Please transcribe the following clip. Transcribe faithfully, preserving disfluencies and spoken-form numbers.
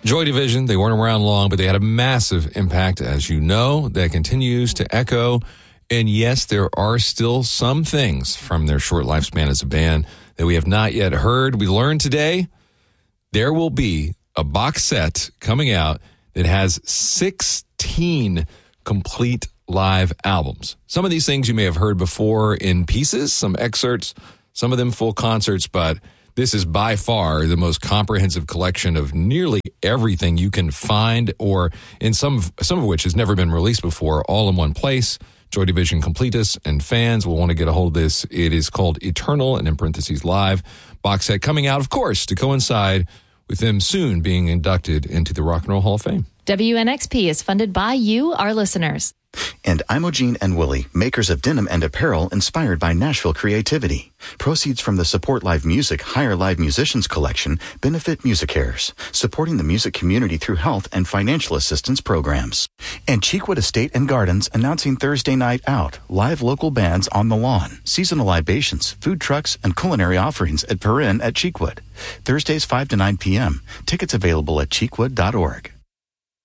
Joy Division, they weren't around long, but they had a massive impact, as you know, that continues to echo. And yes, there are still some things from their short lifespan as a band that we have not yet heard. We learned today there will be a box set coming out that has sixteen complete live albums. Some of these things you may have heard before in pieces, some excerpts, some of them full concerts, but this is by far the most comprehensive collection of nearly everything you can find, or in some some of which has never been released before, all in one place. Joy Division completists and fans will want to get a hold of this. It is called Eternal, and in parentheses, live box set coming out, of course, to coincide with them soon being inducted into the Rock and Roll Hall of Fame. W N X P is funded by you, our listeners. And Imogene and Willie, makers of denim and apparel inspired by Nashville creativity. Proceeds from the Support Live Music Hire Live Musicians collection benefit MusiCares, supporting the music community through health and financial assistance programs. And Cheekwood Estate and Gardens announcing Thursday Night Out, live local bands on the lawn, seasonal libations, food trucks, and culinary offerings at Perrin at Cheekwood. Thursdays five to nine p.m. Tickets available at cheekwood dot org.